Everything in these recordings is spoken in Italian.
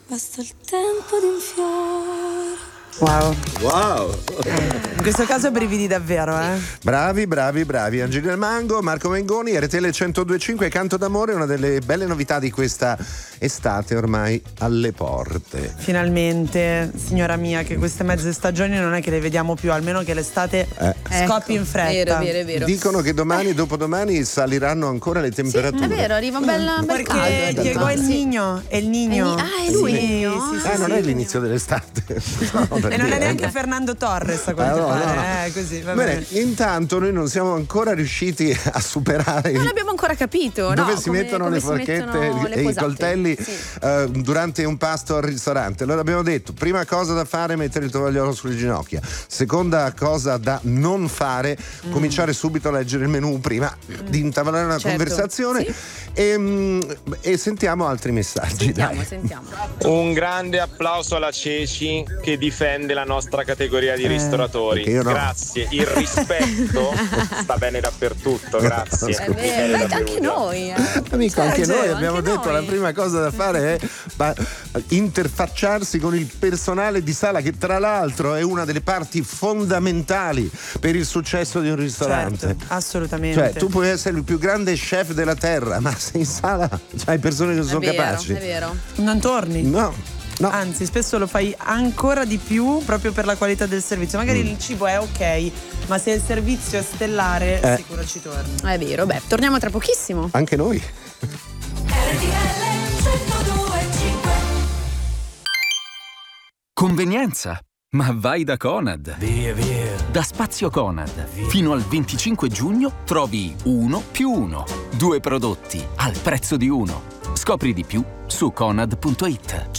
Basta il tempo di un fiore. Wow. In questo caso brividi davvero, Bravi. Angelina Mango, Marco Mengoni, RTL 102.5, Canto d'amore, una delle belle novità di questa estate ormai alle porte. Finalmente, signora mia, che queste mezze stagioni non è che le vediamo più, almeno che l'estate scoppi in fretta. Vero. Dicono che domani e dopodomani saliranno ancora le temperature. È vero, arriva un bel Perché caldo. llegò il Niño. È il Niño. È lui il Niño? Sì, non è l'inizio dell'estate. No, e non è neanche Fernando Torres a quanto pare. Così, va bene. Intanto noi non siamo ancora riusciti a superare. Non l'abbiamo ancora capito. Dove no? si mettono le forchette e i coltelli durante un pasto al ristorante. Allora abbiamo detto: prima cosa da fare, mettere il tovagliolo sulle ginocchia. Seconda cosa da non fare, cominciare subito a leggere il menù prima di intavolare una conversazione. E sentiamo altri messaggi. Sentiamo. Un grande applauso alla Ceci che difende la nostra categoria di ristoratori. Grazie, il rispetto sta bene dappertutto, grazie. È vero, anche noi. Amico, anche noi abbiamo detto la prima cosa da fare è interfacciarsi con il personale di sala, che tra l'altro è una delle parti fondamentali per il successo di un ristorante. Certo, assolutamente. Cioè, tu puoi essere il più grande chef della terra, ma se in sala c'hai persone che non sono capaci. È vero. Non torni? No. Anzi, spesso lo fai ancora di più proprio per la qualità del servizio. Magari il cibo è ok, ma se il servizio è stellare, sicuro ci torni. È vero, torniamo tra pochissimo. Anche noi. Convenienza? Ma vai da Conad. Via. Da Spazio Conad. Fino al 25 giugno trovi 1+1. 2 prodotti al prezzo di uno. Scopri di più su conad.it.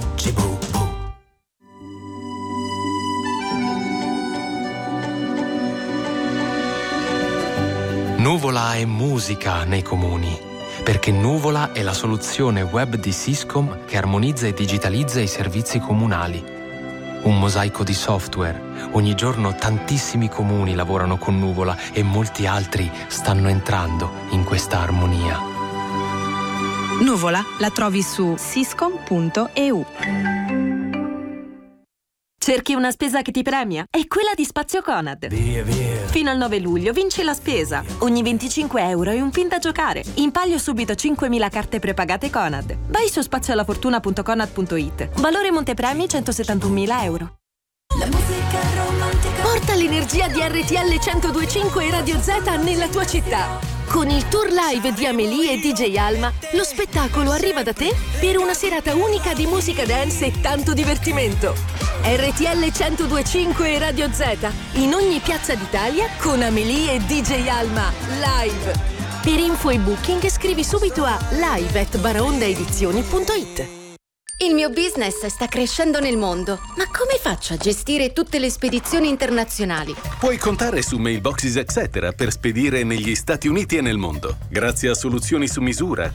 Nuvola è musica nei comuni, perché Nuvola è la soluzione web di Siscom che armonizza e digitalizza i servizi comunali. Un mosaico di software. Ogni giorno tantissimi comuni lavorano con Nuvola e molti altri stanno entrando in questa armonia. Nuvola la trovi su siscom.eu. Cerchi una spesa che ti premia? È quella di Spazio Conad. Via. Fino al 9 luglio vinci la spesa. Ogni 25 euro è un pin da giocare. In palio subito 5.000 carte prepagate Conad. Vai su spazioalafortuna.conad.it. Valore montepremi 171.000 euro. La musica romantica. Porta l'energia di RTL 102.5 e Radio Z nella tua città. Con il tour live di Amélie e DJ Alma, lo spettacolo arriva da te per una serata unica di musica dance e tanto divertimento. RTL 102.5 e Radio Z, in ogni piazza d'Italia con Amélie e DJ Alma, live. Per info e booking scrivi subito a live@baraondaedizioni.it. Il mio business sta crescendo nel mondo, ma come faccio a gestire tutte le spedizioni internazionali? Puoi contare su Mailboxes Etc. per spedire negli Stati Uniti e nel mondo. Grazie a soluzioni su misura,